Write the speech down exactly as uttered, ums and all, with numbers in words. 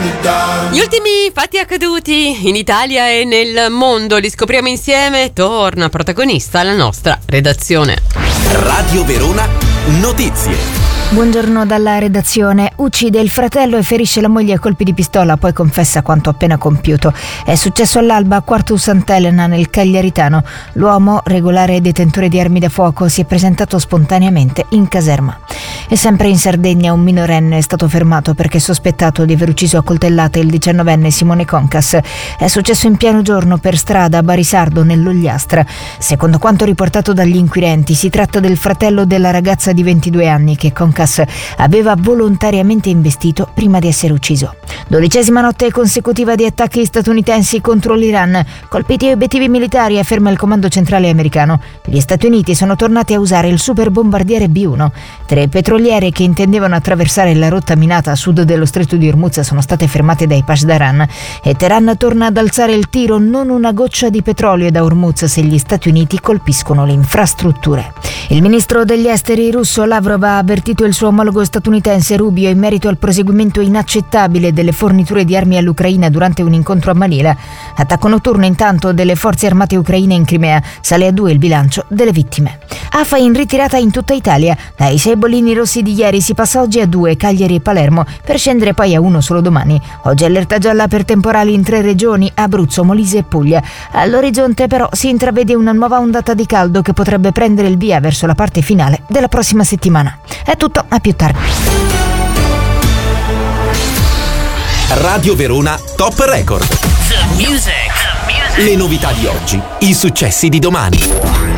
Gli ultimi fatti accaduti in Italia e nel mondo li scopriamo insieme. Torna protagonista la nostra redazione. Radio Verona Notizie. Buongiorno dalla redazione. Uccide il fratello e ferisce la moglie a colpi di pistola, poi confessa quanto appena compiuto. È successo all'alba a Quartu Sant'Elena, nel Cagliaritano. L'uomo, regolare detentore di armi da fuoco, si è presentato spontaneamente in caserma. E sempre in Sardegna un minorenne è stato fermato perché è sospettato di aver ucciso a coltellate il diciannovenne Simone Concas. È successo in pieno giorno per strada a Barisardo, nell'Ogliastra. Secondo quanto riportato dagli inquirenti, si tratta del fratello della ragazza di ventidue anni che Concas aveva volontariamente investito prima di essere ucciso. Dodicesima notte consecutiva di attacchi statunitensi contro l'Iran. Colpiti obiettivi militari, afferma il comando centrale americano. Gli Stati Uniti sono tornati a usare il super bombardiere B uno. Tre petroliere che intendevano attraversare la rotta minata a sud dello stretto di Hormuz sono state fermate dai Pasdaran e Teheran torna ad alzare il tiro: non una goccia di petrolio da Hormuz se gli Stati Uniti colpiscono le infrastrutture. Il ministro degli esteri russo Lavrov ha avvertito il suo omologo statunitense Rubio in merito al proseguimento inaccettabile delle forniture di armi all'Ucraina durante un incontro a Manila. Attacco notturno intanto delle forze armate ucraine in Crimea. Sale a due il bilancio delle vittime. A F A in ritirata in tutta Italia. Dai sei bollini rossi di ieri si passa oggi a due, Cagliari e Palermo, per scendere poi a uno solo domani. Oggi allerta gialla per temporali in tre regioni: Abruzzo, Molise e Puglia. All'orizzonte però si intravede una nuova ondata di caldo che potrebbe prendere il via verso la parte finale della prossima settimana. È tutto, a più tardi. Radio Verona Top Record. The music. The music. Le novità di oggi, i successi di domani.